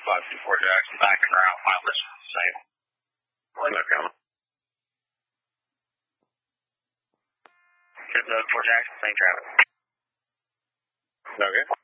524 Jackson, back and route, mileage, same. No comment. Good, 4 Jackson, same traffic. Okay.